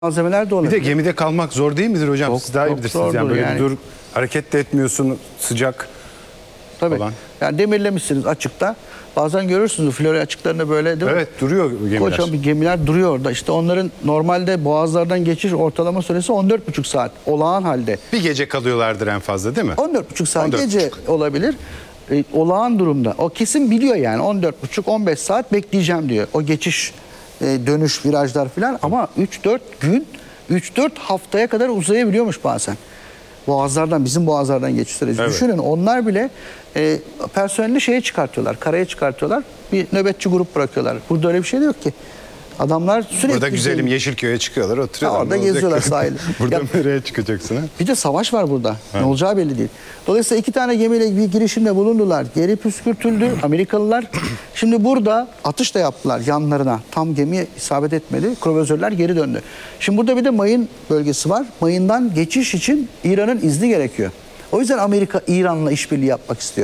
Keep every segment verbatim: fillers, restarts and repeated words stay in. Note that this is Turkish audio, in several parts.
malzemeler de olabilir. Bir de gemide kalmak zor değil midir hocam? Çok, Siz daha iyi çok bilirsiniz. Yani böyle yani. dur, hareket de etmiyorsun, sıcak Tabii. falan. Yani demirlemişsiniz açıkta. Bazen görürsünüz Florya açıklarında böyle değil mi? Evet, duruyor gemiler. Kocaman bir gemiler duruyor orada. İşte onların normalde boğazlardan geçiş ortalama süresi on dört buçuk saat. Olağan halde. Bir gece kalıyorlardır en fazla değil mi? on dört buçuk saat on dört gece olabilir. E, olağan durumda. O kesin biliyor yani. on dört buçuk on beş saat bekleyeceğim diyor. O geçiş, e, dönüş, virajlar falan. Ama üç dört gün, üç dört haftaya kadar uzayabiliyormuş bazen. Boğazlardan, bizim boğazlardan geçiş süreci. Evet. Düşünün onlar bile e, personelini şeye çıkartıyorlar, karaya çıkartıyorlar. Bir nöbetçi grup bırakıyorlar. Burada öyle bir şey de yok ki. Adamlar sürekli... Burada güzelim Yeşilköy'e çıkıyorlar, oturuyorlar. Ha, orada Ne olacak? geziyorlar sahilde. Burada Ya- nereye çıkacaksın ha? Bir de savaş var burada. Ne olacağı belli değil. Dolayısıyla iki tane gemiyle bir girişimde bulundular. Geri püskürtüldü Amerikalılar. Şimdi burada atış da yaptılar yanlarına. Tam gemiye isabet etmedi. Kruvazörler geri döndü. Şimdi burada bir de mayın bölgesi var. Mayından geçiş için İran'ın izni gerekiyor. O yüzden Amerika İran'la işbirliği yapmak istiyor.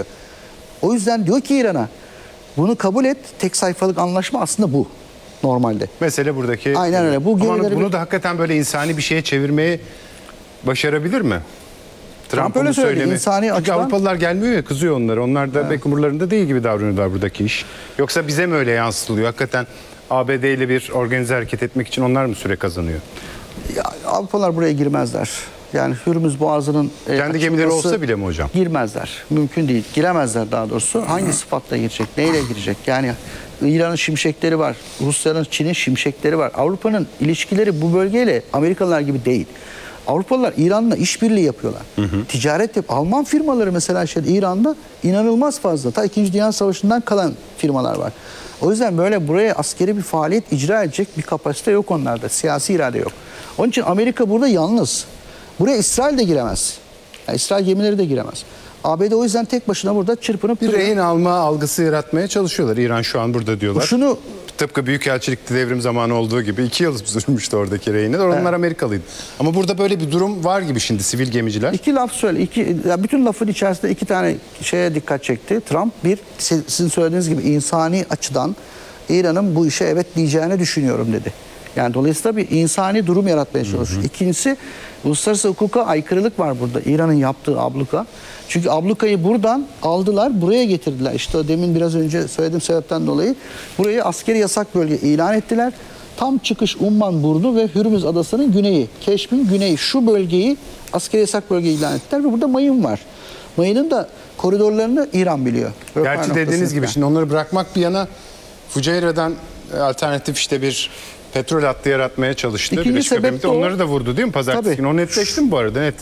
O yüzden diyor ki İran'a bunu kabul et. Tek sayfalık anlaşma aslında bu normalde. Mesele buradaki... Aynen öyle. Bu Ama gemileri bunu bir- da hakikaten böyle insani bir şeye çevirmeyi başarabilir mi? Trump öyle bu söyledi, söylemi. insani Çünkü açıdan- Avrupalılar gelmiyor ya, kızıyor onları. Onlar da pek umurlarında değil gibi davranıyorlar buradaki iş. Yoksa bize mi öyle yansıtılıyor? Hakikaten A B D ile bir organize hareket etmek için onlar mı süre kazanıyor? Ya, Avrupalılar buraya girmezler. Yani Hürmüz Boğazı'nın e, Kendi gemileri açılması- olsa bile mi hocam? Girmezler. Mümkün değil. Giremezler daha doğrusu. Hangi sıfatla girecek? Neyle girecek? Yani İran'ın şimşekleri var. Rusya'nın, Çin'in şimşekleri var. Avrupa'nın ilişkileri bu bölgeyle Amerikalılar gibi değil. Avrupalılar İran'la işbirliği yapıyorlar. Ticaret yap. Alman firmaları mesela şey, İran'da inanılmaz fazla. Ta İkinci Dünya Savaşı'ndan kalan firmalar var. O yüzden böyle buraya askeri bir faaliyet icra edecek bir kapasite yok onlarda. Siyasi irade yok. Onun için Amerika burada yalnız. Buraya İsrail de giremez. Yani İsrail gemileri de giremez. A B D o yüzden tek başına burada çırpınıp Bir duruyor. rehin alma algısı yaratmaya çalışıyorlar. İran şu an burada diyorlar. Şunu Tıpkı Büyükelçilikte devrim zamanı olduğu gibi iki yıl sürmüştü oradaki rehinler. Onlar Evet. Amerikalıydı. Ama burada böyle bir durum var gibi şimdi, sivil gemiciler. iki laf söyle. Iki, ya bütün lafın içerisinde iki tane şeye dikkat çekti. Trump bir, sizin söylediğiniz gibi insani açıdan İran'ın bu işe evet diyeceğini düşünüyorum dedi. Yani dolayısıyla bir insani durum yaratmaya çalışıyor. İkincisi, uluslararası hukuka aykırılık var burada. İran'ın yaptığı abluka. Çünkü ablukayı buradan aldılar, buraya getirdiler. İşte o demin biraz önce söylediğim sebepten dolayı burayı askeri yasak bölge ilan ettiler. Tam çıkış Umman Burnu ve Hürmüz Adası'nın güneyi, Keşf'in güneyi, şu bölgeyi askeri yasak bölge ilan ettiler ve burada mayın var. Mayının da koridorlarını İran biliyor. Gerçi Röper dediğiniz noktasında. gibi şimdi onları bırakmak bir yana, Fuceyra'dan e, alternatif işte bir petrol hattı yaratmaya çalıştı. İkinci Birleşik sebep Arap de o. Emirlikleri. Onları da vurdu değil mi pazartesi Tabii. günü? O netleşti mi bu arada? Net.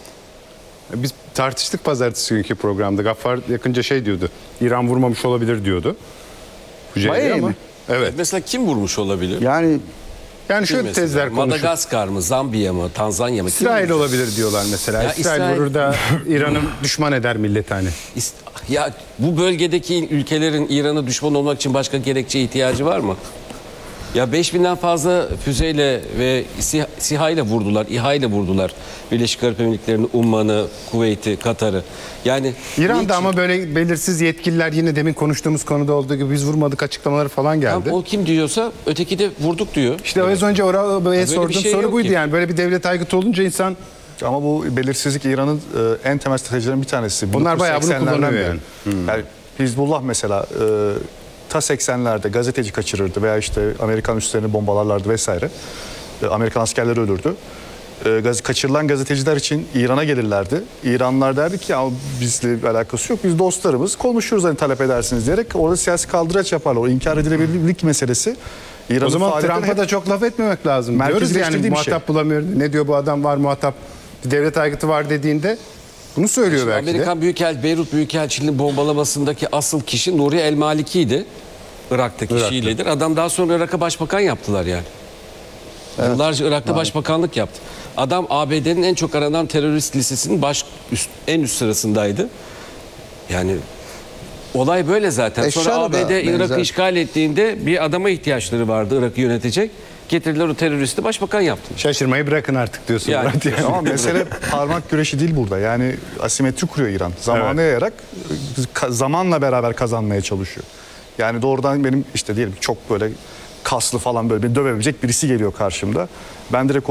Biz tartıştık pazartesi günkü programda. Gaffar yakınca şey diyordu. İran vurmamış olabilir diyordu. Fuceyra'yı Bayağı ama. mi? Evet. Mesela kim vurmuş olabilir? Yani Yani şöyle Mesela tezler konuşuyor. Madagaskar mı, Zambiya mı, Tanzanya mı? Kim İsrail vurmuş? olabilir diyorlar mesela. Ya İsrail, İsrail- vurur da İran'ı düşman eder millet hani. İst- Ya bu bölgedeki ülkelerin İran'a düşman olmak için başka gerekçe ihtiyacı var mı? Ya beş binden fazla füzeyle ve SİHA SİHA ile vurdular, İHA ile vurdular. Birleşik Arap Emirlikleri'ni, Umman'ı, Kuveyt'i, Katar'ı. Yani İran'da niçin? ama böyle belirsiz yetkililer, yine demin konuştuğumuz konuda olduğu gibi biz vurmadık açıklamaları falan geldi. Tam o kim diyorsa öteki de vurduk diyor. İşte az önce oraya bir sorduğum şey soru yok buydu ki. yani. Böyle bir devlet aygıtı olunca insan, Ama bu belirsizlik İran'ın e, en temel stratejilerinden bir tanesi. Bunlar bayağı bunu bin dokuz yüz seksenlerden kullanıyor beri. yani. Yani Hizbullah mesela e, ta seksenlerde gazeteci kaçırırdı veya işte Amerikan üslerini bombalarlardı vesaire. E, Amerikan askerleri ölürdü. E, gaz, kaçırılan gazeteciler için İran'a gelirlerdi. İranlılar derdi ki ya bizle bir alakası yok. Biz dostlarımız konuşuruz hani talep edersiniz diyerek orada siyasi kaldıraç yaparlar. O inkar edilebilirlik meselesi İran'ın o zaman faaliyetini Trump'a hep- da çok laf etmemek lazım. Diyoruz yani merkezleştirdiği bir muhatap şey. bulamıyor. Ne diyor bu adam, var muhatap, bir devlet aygıtı var dediğinde bunu söylüyor Şimdi belki Amerikan de. Büyükel, Beyrut Büyükelçiliğinin bombalamasındaki asıl kişi Nuri El Maliki'ydi. Irak'taki Irak'ta. Şii'lidir. Adam daha sonra Irak'a başbakan yaptılar yani. Yıllarca Irak'ta başbakanlık yaptı. Adam A B D'nin en çok aranan terörist listesinin baş üst, en üst sırasındaydı. Yani olay böyle zaten. Sonra Eşşar'a A B da D Irak'ı benzer. işgal ettiğinde bir adama ihtiyaçları vardı Irak'ı yönetecek. Getirdiler o teröristi başbakan yaptı. Şaşırmayı bırakın artık diyorsun. Yani- Murat yani. Ama mesele parmak güreşi değil burada. Yani asimetri kuruyor İran. Zamanı yayarak ka- zamanla beraber kazanmaya çalışıyor. Yani doğrudan benim işte diyelim ki çok böyle kaslı falan böyle beni dövebilecek birisi geliyor karşımda. Ben direkt